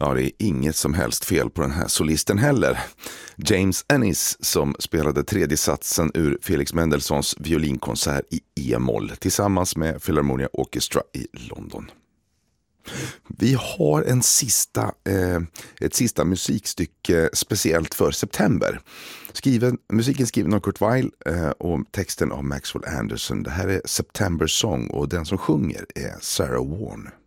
Ja, det är inget som helst fel på den här solisten heller. James Ennis som spelade tredje satsen ur Felix Mendelssohns violinkonsert i E-moll tillsammans med Philharmonia Orchestra i London. Vi har ett sista musikstycke speciellt för september. Musiken skriven av Kurt Weill och texten av Maxwell Anderson. Det här är September Song och den som sjunger är Sarah Vaughan.